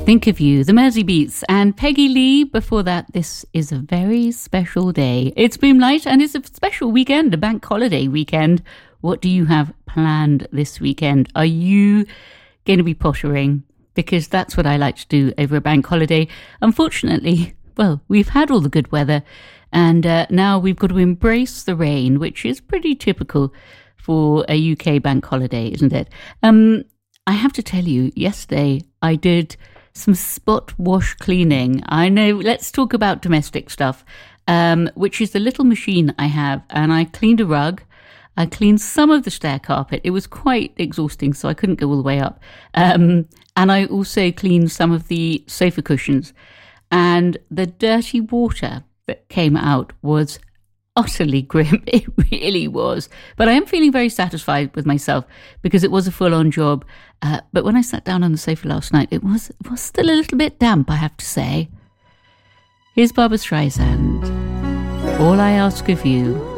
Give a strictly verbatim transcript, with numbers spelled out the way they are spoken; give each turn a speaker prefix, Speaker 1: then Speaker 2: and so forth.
Speaker 1: Think of You, the Mersey Beats, and Peggy Lee. Before that, this is a very special day. It's Boomlight, and it's a special weekend, a bank holiday weekend. What do you have planned this weekend? Are you going to be pottering? Because that's what I like to do over a bank holiday. Unfortunately, well, we've had all the good weather, and uh, now we've got to embrace the rain, which is pretty typical for a U K bank holiday, isn't it? Um, I have to tell you, yesterday I did some spot wash cleaning. I know, let's talk about domestic stuff, um, which is the little machine I have. And I cleaned a rug. I cleaned some of the stair carpet. It was quite exhausting, so I couldn't go all the way up. Um, and I also cleaned some of the sofa cushions. And the dirty water that came out was utterly grim. It really was. But I am feeling very satisfied with myself because it was a full-on job. Uh, but when I sat down on the sofa last night, it was it was still a little bit damp, I have to say. Here's Barbra Streisand. All I Ask of You.